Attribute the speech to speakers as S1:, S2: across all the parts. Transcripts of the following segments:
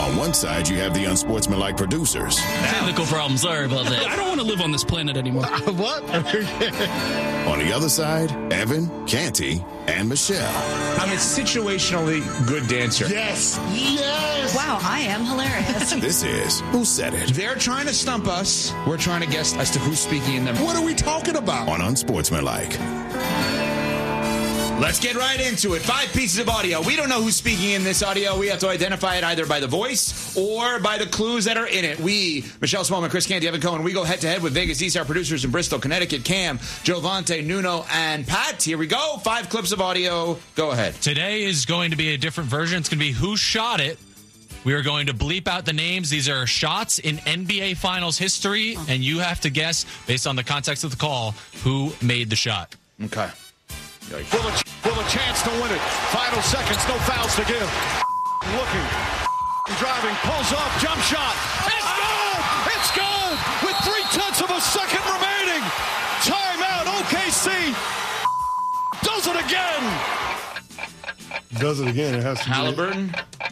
S1: On one side, you have the unsportsmanlike producers.
S2: Technical problem. Sorry about that. I don't want to live on this planet anymore.
S3: What?
S1: On the other side, Evan, Canty, and Michelle.
S4: I'm a situationally good dancer.
S3: Yes. Yes.
S5: Wow, I am hilarious.
S1: This is Who Said It?
S4: They're trying to stump us. We're trying to guess as to who's speaking in them.
S3: What are we talking about?
S1: On Unsportsmanlike.
S4: Let's get right into it. 5 pieces of audio. We don't know who's speaking in this audio. We have to identify it either by the voice or by the clues that are in it. We, Michelle Smallman, Chris Canty, Evan Cohen, we go head-to-head with Vegas East, our producers in Bristol, Connecticut, Cam, Jovante, Nuno, and Pat. Here we go. 5 clips of audio. Go ahead.
S6: Today is going to be a different version. It's going to be Who Shot It? We are going to bleep out the names. These are shots in NBA Finals history, and you have to guess, based on the context of the call, who made the shot.
S4: Okay.
S7: Will a chance to win it. Final seconds, no fouls to give. Looking, driving, pulls up, jump shot. It's good! It's good! With 0.3 of a second remaining. Timeout, OKC. Does it again.
S3: Does it again. It has to
S4: Halliburton.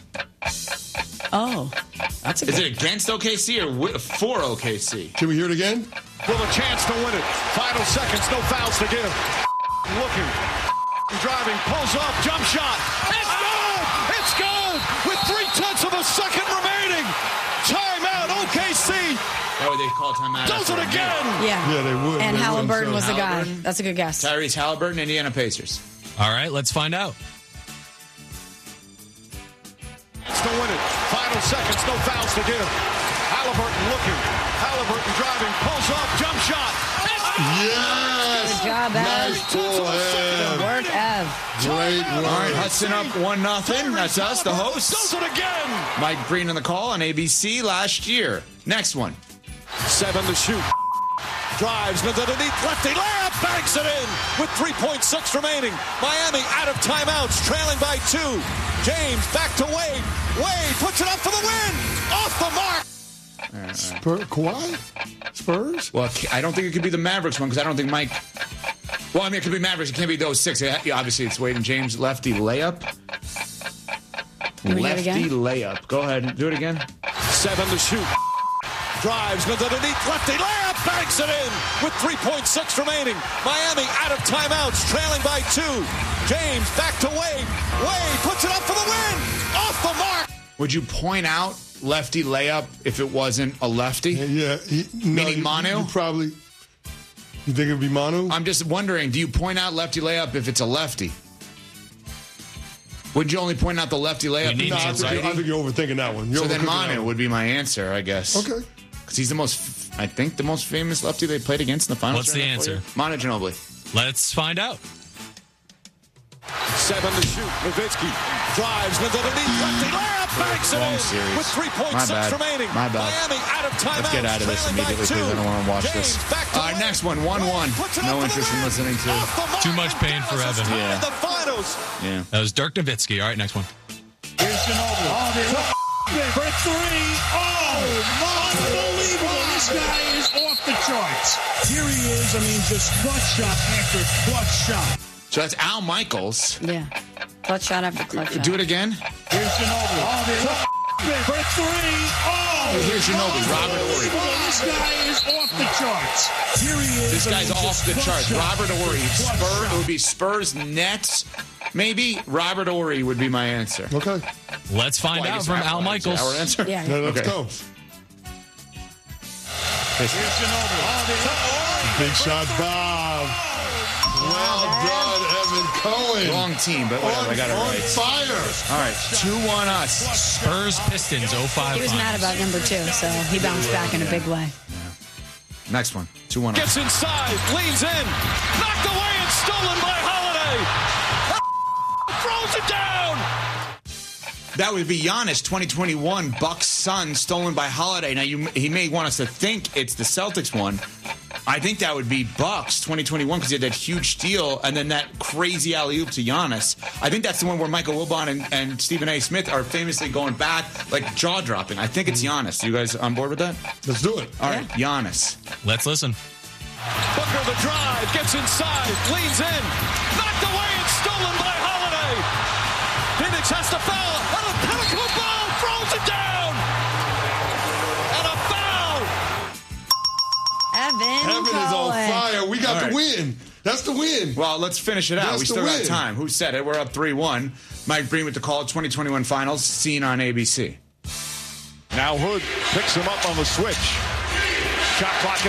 S5: Oh, that's a
S4: Is
S5: good.
S4: it against OKC or for OKC?
S3: Can we hear it again?
S7: Will a chance to win it. Final seconds, no fouls to give. Looking, driving, pulls up, jump shot. It's good! It's good! With 0.3 of a second remaining. Timeout, OKC.
S4: That way they call timeout.
S7: Does it again.
S5: Yeah.
S3: Yeah, they would.
S5: And
S3: They
S5: Halliburton
S3: wouldn't,
S5: was
S3: so-
S5: the guy.
S4: Halliburton.
S5: That's a good guess.
S4: Tyrese Halliburton, Indiana Pacers.
S6: All right, let's find out.
S7: To win it. Final seconds, no fouls to give. Halliburton looking. Halliburton driving, pulls up, jump shot.
S3: Yes.
S5: Good job, Ev.
S3: Nice pull, Ev.
S5: Good work, Ev.
S3: Great
S4: All right,
S3: work.
S4: Hudson up 1-0. That's us, the
S7: Does
S4: hosts.
S7: it again.
S4: Mike Green on the call on ABC last year. Next one.
S7: 7 to shoot. Drives, underneath, lefty layup, banks it in with 3.6 remaining. Miami out of timeouts, trailing by 2. James back to Wade. Wade puts it up for the win. Off the mark.
S3: Kawhi? Spurs?
S4: Well, I don't think it could be the Mavericks one because I don't think Mike. Well, I mean, it could be Mavericks. It can't be those 6. Yeah, obviously, it's Wade and James. Lefty layup.
S5: Can we do it
S4: Lefty
S5: again?
S4: layup. Go ahead. Do it again.
S7: 7 to shoot. Drives, goes underneath, lefty layup, banks it in with 3.6 remaining. Miami out of timeouts, trailing by 2. James back to Wade. Wade puts it up for the win. Off the mark.
S4: Would you point out lefty layup if it wasn't a lefty?
S3: Yeah.
S4: Meaning Manu?
S3: You probably. You think it would be Manu?
S4: I'm just wondering, do you point out lefty layup if it's a lefty? Would you only point out the lefty layup?
S6: You need
S3: No,
S4: if
S3: I
S4: it's a
S3: think,
S4: righty?
S3: you're overthinking that one. You're
S4: So then
S3: overcooking that
S4: Manu
S3: one.
S4: would be my answer, I guess.
S3: Okay.
S4: Because he's the most, I think, the most famous lefty they played against in the finals.
S6: What's the answer?
S4: Manu Ginobili.
S6: Let's find out.
S7: 7 to shoot. Nowitzki drives, goes underneath, lefty layup, banks it
S4: Long
S7: in
S4: series.
S7: with
S4: My
S7: 3.6
S4: bad.
S7: remaining.
S4: My bad.
S7: Miami out of timeouts.
S4: Let's get out of this
S7: trailing by
S4: immediately,
S7: 2.
S4: please. I don't want to watch
S7: James
S4: this.
S7: back to
S4: All right,
S7: Wade.
S4: next one, 1-1.
S7: Wade puts it
S4: No
S7: up for
S4: interest
S7: the
S4: in
S7: win.
S4: listening to.
S7: Off the mark.
S6: Too much pain for
S7: Dallas is
S6: Evan.
S7: in the finals.
S4: Yeah.
S6: That was Dirk Nowitzki. All right, next one.
S8: Here's Ginobili. For 3. Oh, unbelievable. This guy is off the charts. Here he is. I mean, just clutch shot after clutch shot.
S4: So that's Al Michaels.
S5: Yeah. Clutch shot after clutch shot.
S4: Do it again.
S8: Here's Ginobili. For 3. Oh,
S4: Here's Ginobili. Robert Horry.
S8: unbelievable. This guy is off the charts. Here he is.
S4: This
S8: I
S4: guy's
S8: mean,
S4: off
S8: just
S4: the
S8: clutch
S4: charts.
S8: shot
S4: Robert
S8: after
S4: Horry.
S8: clutch shot.
S4: It would be Spurs Nets. Maybe Robert Horry would be my answer.
S3: Okay.
S6: Let's find
S4: Well, I
S6: out
S4: guess
S6: from
S4: our
S6: Al
S4: answer.
S6: Michaels.
S4: Our answer?
S5: Yeah.
S3: Now, let's
S4: Okay.
S3: go.
S8: Here's Ginobili.
S3: Big shot, Bob. Well done, Evan Cohen.
S4: Wrong team, but whatever. I got it
S3: on
S4: right.
S3: fire.
S4: All right, 2-1 us.
S6: Spurs Pistons 05
S5: He was mad about number 2, so he bounced back in a big way.
S4: Next one, 2-1 us.
S7: Gets inside, leans in, knocked away and stolen by Holiday. Throws it down.
S4: That would be Giannis 2021 Bucks son stolen by Holiday. Now he may want us to think it's the Celtics one. I think that would be Bucks 2021 because he had that huge steal and then that crazy alley-oop to Giannis. I think that's the one where Michael Wilbon and Stephen A. Smith are famously going back, like jaw-dropping. I think it's Giannis. You guys on board with that?
S3: Let's do it.
S4: All right, Giannis.
S6: Let's listen.
S7: Booker the drive, gets inside, leans in, knocked away and stolen by Holiday. Phoenix has to foul. Pelican ball, throws it down.
S3: That's the win.
S4: Well, let's finish it out.
S3: That's
S4: We
S3: the
S4: still got
S3: win.
S4: time. Who said it? We're up 3-1. Mike Breen with the call. 2021 Finals, seen on ABC.
S7: Now Hood picks him up on the switch. Shot clock at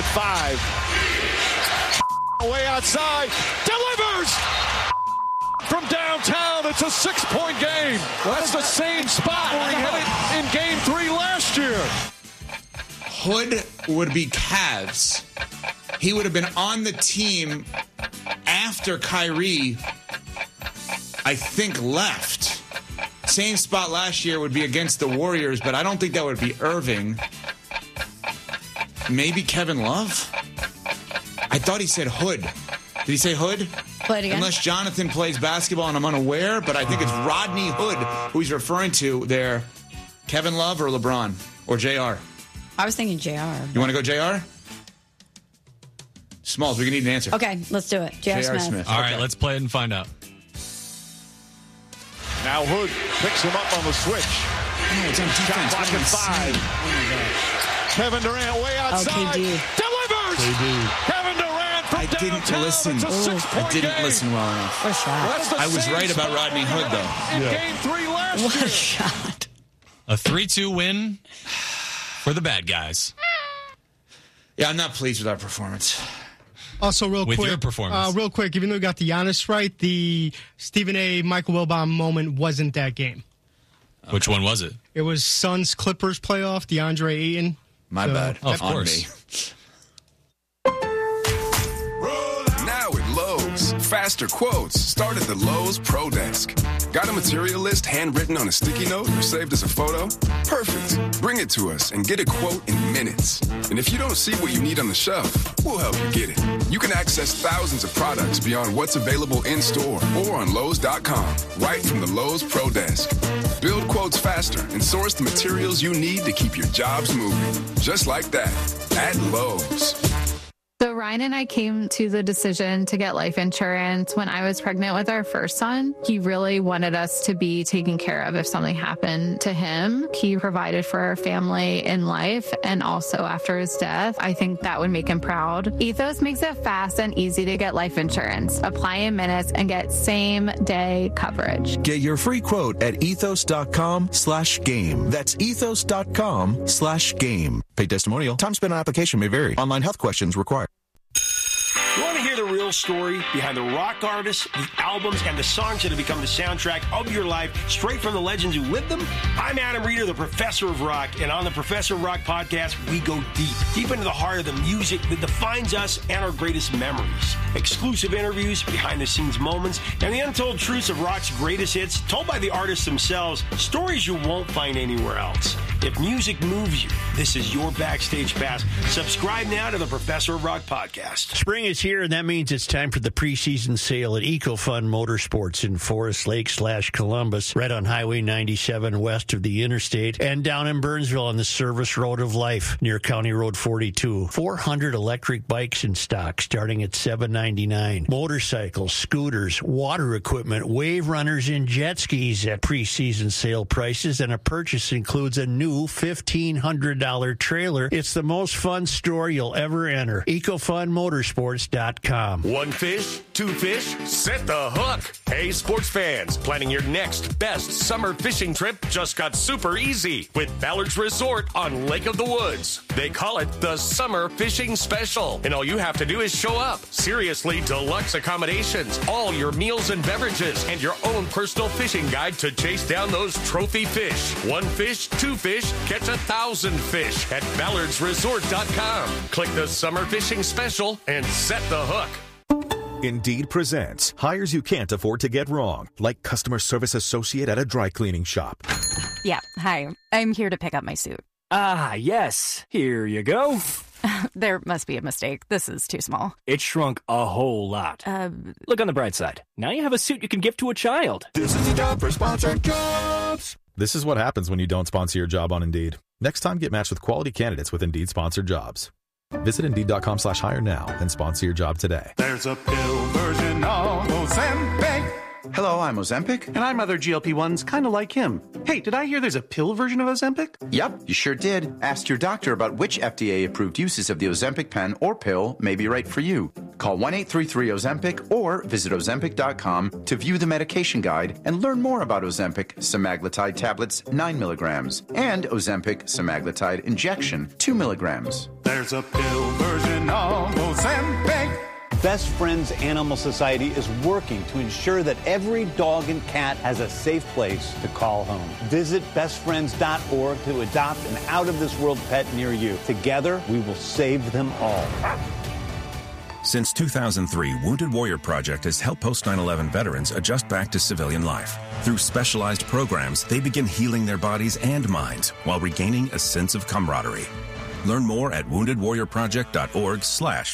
S7: 5. Way outside. Delivers! From downtown, it's a 6-point game. That's the same spot where he hit it in Game 3 last year.
S4: Hood would be Cavs. He would have been on the team after Kyrie, I think, left. Same spot last year would be against the Warriors, but I don't think that would be Irving. Maybe Kevin Love? I thought he said Hood. Did he say Hood?
S5: Play it again.
S4: Unless Jonathan plays basketball and I'm unaware, but I think it's Rodney Hood who he's referring to there. Kevin Love or LeBron or JR?
S5: I was thinking JR.
S4: You want to go JR? Smalls, we need an answer.
S5: Okay, let's do it. J.R. Smith.
S6: All right, let's play it and find out.
S7: Now Hood picks him up on the switch.
S4: Oh, it's on defense.
S7: Shot clock at 5. Kevin Durant way outside.
S5: KD.
S7: Delivers! Kevin Durant from
S4: I didn't
S7: downtown.
S4: listen.
S7: It's a 6-point
S4: I didn't
S7: game.
S4: listen well enough.
S5: What a shot.
S7: That's the
S4: I was
S7: same
S4: right about
S7: spot
S4: Rodney Hood, though.
S7: in
S3: Yeah.
S7: Game 3 last
S5: What
S7: year.
S5: a shot.
S6: A 3-2 win for the bad guys.
S4: Yeah, I'm not pleased with our performance.
S9: Also, real
S6: With
S9: quick,
S6: your performance.
S9: even though we got the Giannis right, the Stephen A. Michael Wilbon moment wasn't that game.
S6: Which one was it?
S9: It was Suns Clippers playoff, DeAndre Ayton.
S4: My bad.
S6: Oh, of
S4: On
S6: course.
S4: me.
S10: Now at Lowe's, faster quotes start at the Lowe's Pro Desk. Got a material list handwritten on a sticky note or saved as a photo? Perfect. Bring it to us and get a quote in minutes. And if you don't see what you need on the shelf, we'll help you get it. You can access thousands of products beyond what's available in store or on Lowe's.com, right from the Lowe's Pro Desk. Build quotes faster and source the materials you need to keep your jobs moving. Just like that, at Lowe's.
S11: So Ryan and I came to the decision to get life insurance when I was pregnant with our first son. He really wanted us to be taken care of if something happened to him. He provided for our family in life and also after his death. I think that would make him proud. Ethos makes it fast and easy to get life insurance. Apply in minutes and get same-day coverage.
S12: Get your free quote at ethos.com/game. That's ethos.com/game. Paid testimonial. Time spent on application may vary. Online health questions required.
S13: You want to hear the real story behind the rock artists, the albums, and the songs that have become the soundtrack of your life, straight from the legends who lived them? I'm Adam Reeder, the Professor of Rock, and on the Professor of Rock podcast, we go deep into the heart of the music that defines us and our greatest memories. Exclusive interviews, behind-the-scenes moments, and the untold truths of rock's greatest hits, told by the artists themselves, stories you won't find anywhere else. If music moves you, this is your backstage pass. Subscribe now to the Professor of Rock podcast.
S14: Spring is here, and that means it's time for the preseason sale at EcoFun Motorsports in Forest Lake / Columbus, right on Highway 97 west of the interstate, and down in Burnsville on the Service Road of Life near County Road 42. 400 electric bikes in stock starting at $799. Motorcycles, scooters, water equipment, wave runners, and jet skis at preseason sale prices, and a purchase includes a new $1,500 trailer. It's the most fun store you'll ever enter. EcoFunMotorsports.com.
S15: One fish, two fish, set the hook. Hey, sports fans, planning your next best summer fishing trip just got super easy with Ballard's Resort on Lake of the Woods. They call it the Summer Fishing Special, and all you have to do is show up. Seriously deluxe accommodations, all your meals and beverages, and your own personal fishing guide to chase down those trophy fish. One fish, two fish, catch 1,000 fish at ballardsresort.com. Click the Summer Fishing Special and set the hook.
S16: Indeed presents hires you can't afford to get wrong, like customer service associate at a dry cleaning shop.
S17: Yeah, hi. I'm here to pick up my suit.
S18: Ah, yes. Here you go.
S17: There must be a mistake. This is too small.
S18: It shrunk a whole lot. Look on the bright side. Now you have a suit you can give to a child.
S16: This is the job for sponsored jobs. This is what happens when you don't sponsor your job on Indeed. Next time, get matched with quality candidates with Indeed sponsored jobs. Visit Indeed.com/hire now and sponsor your job today.
S19: There's a pill version of Ozempic. Hello, I'm Ozempic. And I'm other GLP-1s kind of like him. Hey, did I hear there's a pill version of Ozempic?
S20: Yep, you sure did. Ask your doctor about which FDA-approved uses of the Ozempic pen or pill may be right for you. Call 1-833-OZEMPIC or visit Ozempic.com to view the medication guide and learn more about Ozempic semaglutide tablets 9 milligrams and Ozempic semaglutide injection 2 milligrams.
S8: There's a pill version of Ozempic.
S21: Best Friends Animal Society is working to ensure that every dog and cat has a safe place to call home. Visit bestfriends.org to adopt an out-of-this-world pet near you. Together, we will save them all.
S22: Since 2003, Wounded Warrior Project has helped post-9/11 veterans adjust back to civilian life. Through specialized programs, they begin healing their bodies and minds while regaining a sense of camaraderie. Learn more at woundedwarriorproject.org/